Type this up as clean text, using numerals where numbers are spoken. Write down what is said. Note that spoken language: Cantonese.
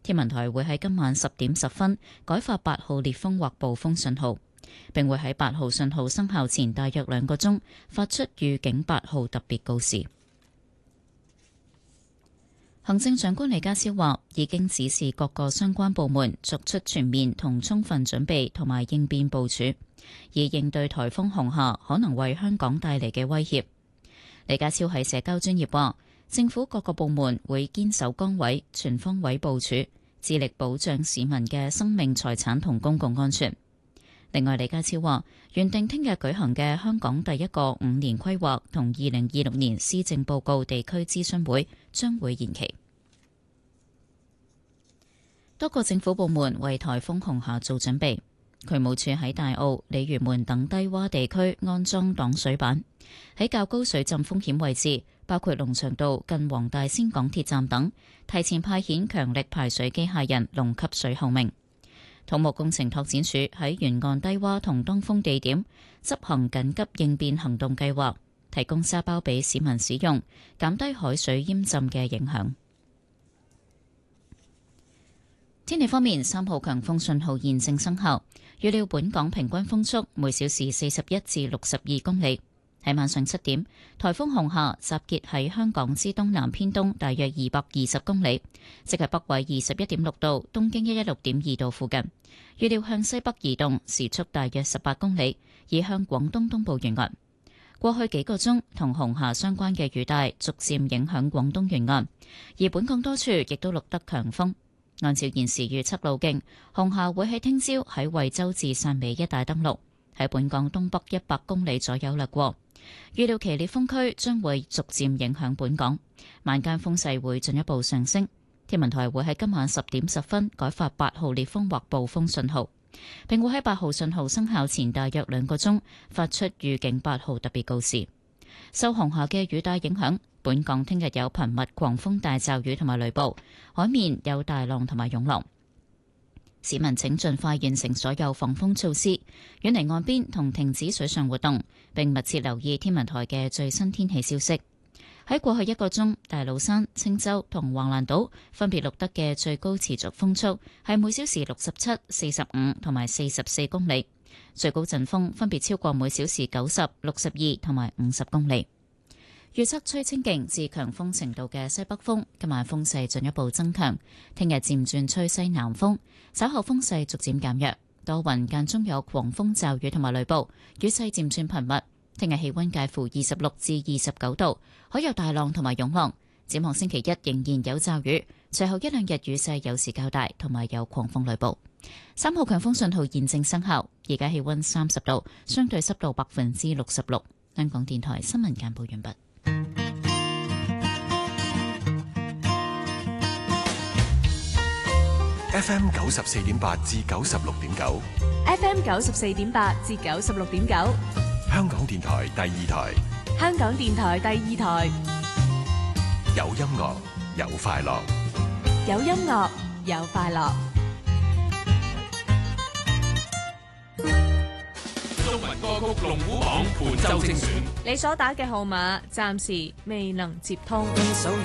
天文台會喺今晚10點10分改發8號烈風或暴風信號，並會喺8號信號生效前大約2個鐘發出預警8號特別告示。行政長官李家超話，已經指示各個相關部門作出全面同充分準備同埋應變部署，以應對颱風紅霞可能為香港帶嚟嘅威脅。李家超喺社交專頁話，政府各個部門會堅守崗位，全方位部署，致力保障市民嘅生命財產同公共安全。另外，李家超話，原定聽日舉行嘅香港第一個5年規劃同2026年施政報告地區諮詢會將會延期。多個政府部門為颱風紅霞做準備，渠務署喺大澳、鯉魚門等低洼地區安裝擋水板，喺較高水浸風險位置，包括龍翔道近黃大仙港鐵站等，提前派遣強力排水機械人龍吸水候命。土木工程拓展署喺沿岸低洼同當風地點執行緊急應變行動計劃，提供沙包俾市民使用，減低海水淹浸嘅影響。天氣方面，3號強風信號現正生效，預料本港平均風速每小時41至62公里。喺晚上7點，颱風紅霞集結喺香港之東南偏東大約220公里，即係北緯21.6度、東經116.2度附近。預料向西北移動，時速大約18公里，移向廣東東部沿岸。過去幾個鐘，同紅霞相關嘅雨帶逐漸影響廣東沿岸，而本港多處亦都錄得強風。按照現時預測路徑，紅霞會喺聽朝喺惠州至汕尾一帶登陸，喺本港東北100公里左右掠過。預料其烈風區將會逐漸影響本港，晚間風勢會進一步上升。天文台會喺今晚10點10分改發8號烈風或暴風信號，並會喺8號信號生效前大約2個鐘發出預警8號特別告示。受紅霞嘅雨帶影響，本港聽日有頻密狂風大驟雨同埋雷暴，海面有大浪同埋湧浪。市民請盡快完成所有防風措施，遠離岸邊同停止水上活動，並密切留意天文台嘅最新天氣消息。喺過去1個鐘，大老山、青洲同橫瀾島分別錄得嘅最高持續風速係每小時67、45同埋44公里，最高陣風分別超過每小時90、62同埋50公里。預測吹清勁至強風程度嘅西北風，今晚風勢進一步增強，聽日漸轉吹西南風，稍後風勢逐漸減弱，多雲間中有狂風驟雨同埋雷暴，雨勢漸轉頻密。聽日氣溫介乎26至29度，可有大浪同埋湧浪。展望星期一仍然有驟雨，隨後1、2日雨勢有時較大，同埋有狂風雷暴。3號強風信號現正生效，而家氣溫30度，相對濕度66%。香港電台新聞簡報完畢。 FM 94.8至96.9 ，FM 94.8至96.9， 香港電台第2台， 香港電台第2台， 有音樂有快樂， 有音樂有快樂。 中文歌曲龍虎榜本周精選， 你所打嘅號碼暫時未能接通。